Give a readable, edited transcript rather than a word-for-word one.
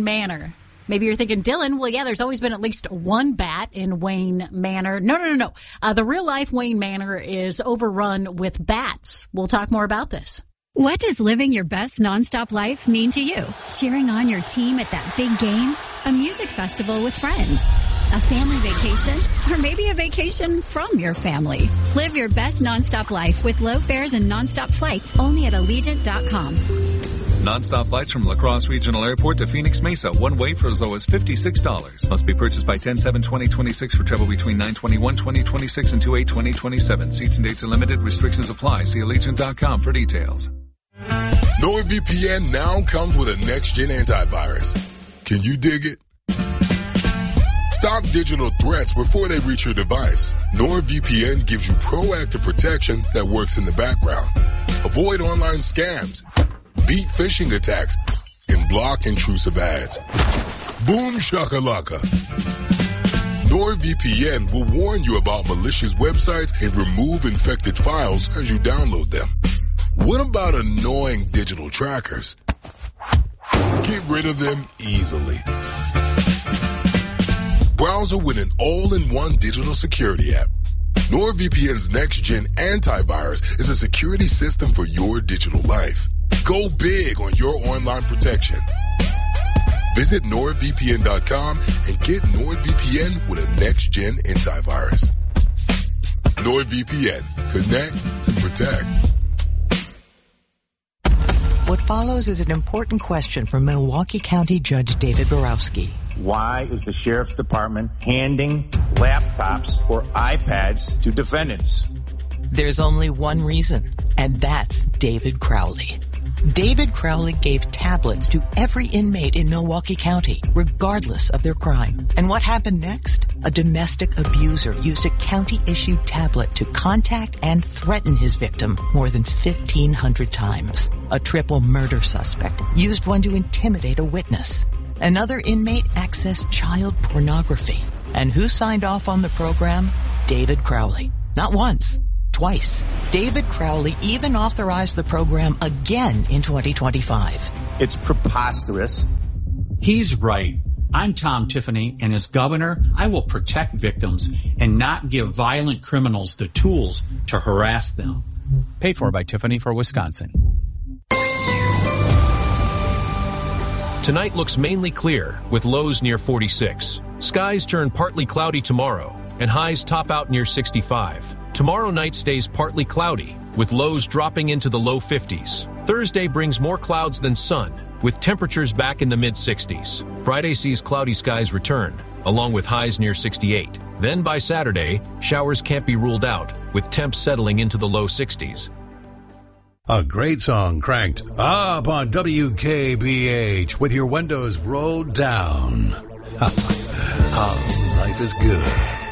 Manor. Maybe you're thinking, Dylan, well, yeah, there's always been at least one bat in Wayne Manor. No. The real-life Wayne Manor is overrun with bats. We'll talk more about this. What does living your best nonstop life mean to you? Cheering on your team at that big game? A music festival with friends? A family vacation? Or maybe a vacation from your family? Live your best nonstop life with low fares and nonstop flights only at Allegiant.com. Non-stop flights from La Crosse Regional Airport to Phoenix Mesa, one way for as low as $56. Must be purchased by 10/7/2026 for travel between 9/21/2026 and 2/8/2027. Seats and dates are limited. Restrictions apply. See Allegiant.com for details. NordVPN now comes with a next-gen antivirus. Can you dig it? Stop digital threats before they reach your device. NordVPN gives you proactive protection that works in the background. Avoid online scams, beat phishing attacks, and block intrusive ads. Boom shakalaka. NordVPN will warn you about malicious websites and remove infected files as you download them. What about annoying digital trackers? Get rid of them easily. Browser with an all-in-one digital security app. NordVPN's next-gen antivirus is a security system for your digital life. Go big on your online protection. Visit NordVPN.com and get NordVPN with a next-gen antivirus. NordVPN. Connect and protect. What follows is an important question from Milwaukee County Judge David Borowski. Why is the Sheriff's Department handing laptops or iPads to defendants? There's only one reason, and that's David Crowley. David Crowley gave tablets to every inmate in Milwaukee County, regardless of their crime. And what happened next? A domestic abuser used a county-issued tablet to contact and threaten his victim more than 1,500 times. A triple murder suspect used one to intimidate a witness. Another inmate accessed child pornography. And who signed off on the program? David Crowley. Not once. Twice. David Crowley even authorized the program again in 2025. It's preposterous. He's right. I'm Tom Tiffany, and as governor, I will protect victims and not give violent criminals the tools to harass them. Paid for by Tiffany for Wisconsin. Tonight looks mainly clear, with lows near 46. Skies turn partly cloudy tomorrow, and highs top out near 65. Tomorrow night stays partly cloudy, with lows dropping into the low 50s. Thursday brings more clouds than sun, with temperatures back in the mid-60s. Friday sees cloudy skies return, along with highs near 68. Then by Saturday, showers can't be ruled out, with temps settling into the low 60s. A great song cranked up on WKBH with your windows rolled down. Life is good.